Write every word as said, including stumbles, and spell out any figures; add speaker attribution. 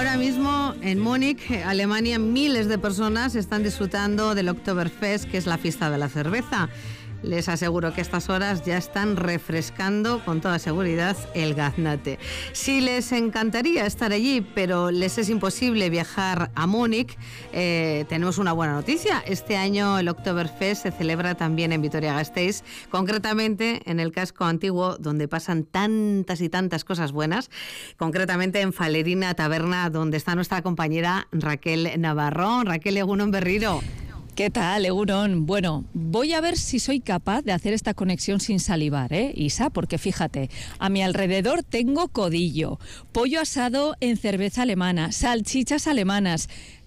Speaker 1: Ahora mismo en Múnich, Alemania, miles de personas están disfrutando del Oktoberfest, que es la fiesta de la cerveza. Les aseguro que a estas horas ya están refrescando con toda seguridad el gaznate. Sí, les encantaría estar allí, pero les es imposible viajar a Múnich. Eh, tenemos una buena noticia. Este año el Oktoberfest se celebra también en Vitoria-Gasteiz, concretamente en el casco antiguo, donde pasan tantas y tantas cosas buenas, concretamente en Falerina Taberna, donde está nuestra compañera Raquel Navarro. Raquel, egunon berriro.
Speaker 2: ¿Qué tal, Egunon? Bueno, voy a ver si soy capaz de hacer esta conexión sin salivar, ¿eh, Isa? Porque fíjate, a mi alrededor tengo codillo, pollo asado en cerveza alemana, salchichas alemanas.